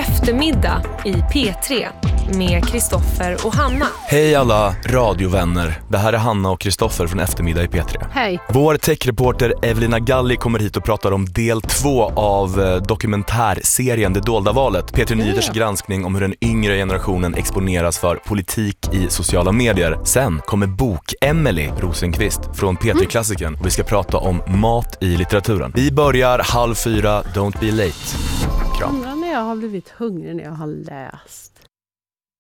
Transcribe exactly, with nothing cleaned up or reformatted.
Eftermiddag i P tre med Kristoffer och Hanna. Hej alla radiovänner. Det här är Hanna och Kristoffer från Eftermiddag i P tre. Hej. Vår techreporter Evelina Galli kommer hit och pratar om del två av dokumentärserien Det dolda valet. P tre Nyheters Ja. granskning om hur den yngre generationen exponeras för politik i sociala medier. Sen kommer bok-Emily Rosenqvist från P tre-klassikern och vi ska prata om mat i litteraturen. Vi börjar halv fyra, don't be late. Kram. Undrar när jag har blivit hungrig när jag har läst.